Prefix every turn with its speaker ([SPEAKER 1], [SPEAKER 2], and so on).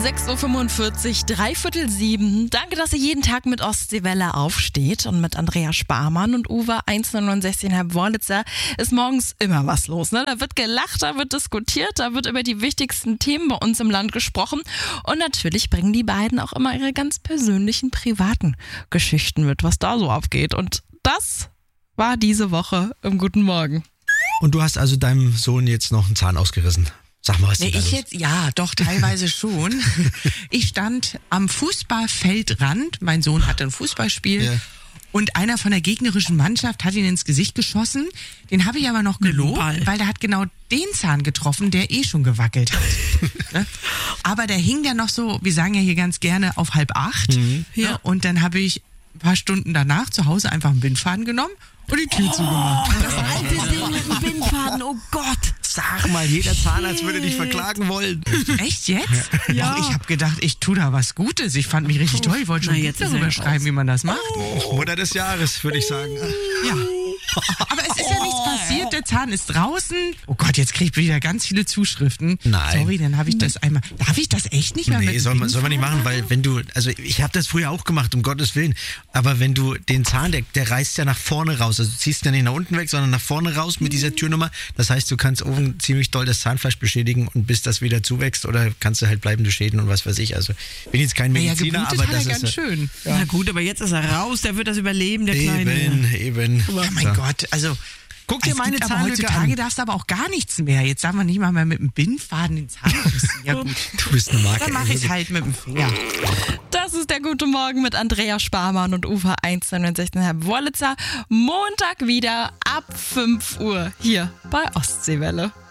[SPEAKER 1] 6.45 Uhr, 6:45. Danke, dass ihr jeden Tag mit Ostseewelle aufsteht. Und mit Andrea Sparmann und Uwe 169,5 Wörlitzer ist morgens immer was los. Ne? Da wird gelacht, da wird diskutiert, da wird über die wichtigsten Themen bei uns im Land gesprochen. Und natürlich bringen die beiden auch immer ihre ganz persönlichen, privaten Geschichten mit, was da so abgeht. Und das war diese Woche im Guten Morgen.
[SPEAKER 2] Und du hast also deinem Sohn jetzt noch einen Zahn ausgerissen. Sag mal, was
[SPEAKER 3] Nee,
[SPEAKER 2] ist denn da
[SPEAKER 3] ich
[SPEAKER 2] los?
[SPEAKER 3] jetzt, ja, doch, teilweise schon. Ich stand am Fußballfeldrand, mein Sohn hatte ein Fußballspiel.
[SPEAKER 2] Ja.
[SPEAKER 3] Und einer von der gegnerischen Mannschaft hat ihn ins Gesicht geschossen. Den habe ich aber noch gelobt, weil der hat genau den Zahn getroffen, der eh schon gewackelt hat. Ne? Aber der hing dann noch so, wir sagen ja hier ganz gerne, auf 7:30. Ja. Und dann habe ich ein paar Stunden danach zu Hause einfach einen Bindfaden genommen und die Tür zugemacht.
[SPEAKER 1] Das alte Ding mit dem Bindfaden, oh Gott.
[SPEAKER 2] Sag mal, jeder Zahnarzt würde dich verklagen wollen.
[SPEAKER 3] Echt jetzt?
[SPEAKER 1] Ja.
[SPEAKER 3] Och, ich habe gedacht, ich tue da was Gutes. Ich fand mich richtig toll. Ich wollte schon
[SPEAKER 1] jetzt ist
[SPEAKER 3] darüber
[SPEAKER 1] er
[SPEAKER 3] schreiben, wie man das macht.
[SPEAKER 2] Mutter des Jahres, würde ich sagen.
[SPEAKER 3] Ja. Aber es ist ja nichts passiert, der Zahn ist draußen. Oh Gott, jetzt kriege ich wieder ganz viele Zuschriften.
[SPEAKER 2] Nein.
[SPEAKER 3] Sorry, dann habe ich das einmal. Darf ich das echt nicht mehr
[SPEAKER 2] Nee,
[SPEAKER 3] mit
[SPEAKER 2] soll man nicht machen, weil wenn du, also ich habe das früher auch gemacht, um Gottes Willen, aber wenn du den Zahn, der reißt ja nach vorne raus, also du ziehst ja nicht nach unten weg, sondern nach vorne raus mit dieser Türnummer, das heißt, du kannst oben ziemlich doll das Zahnfleisch beschädigen und bis das wieder zuwächst oder kannst du halt bleibende Schäden und was weiß ich, also bin jetzt kein Mediziner,
[SPEAKER 3] geblutet
[SPEAKER 2] aber
[SPEAKER 3] hat
[SPEAKER 2] das
[SPEAKER 3] er
[SPEAKER 2] ist
[SPEAKER 3] ganz schön.
[SPEAKER 4] Na gut, aber jetzt ist er raus, der wird das überleben, der Kleine.
[SPEAKER 2] Eben.
[SPEAKER 3] Oh mein Gott, also.
[SPEAKER 2] Guck dir
[SPEAKER 3] Es
[SPEAKER 2] meine
[SPEAKER 3] gibt aber
[SPEAKER 2] Zahnlücke
[SPEAKER 3] heutzutage
[SPEAKER 2] an.
[SPEAKER 3] darfst du aber auch gar nichts mehr. Jetzt darf man nicht mal mehr mit dem Bindfaden den Zahn pusten. Ja gut,
[SPEAKER 2] Du bist eine Marke.
[SPEAKER 3] dann mache ich es halt mit dem Finger.
[SPEAKER 1] Das ist der Gute Morgen mit Andrea Sparmann und Uwe 169,5 Wörlitzer. Montag wieder ab 5 Uhr hier bei Ostseewelle.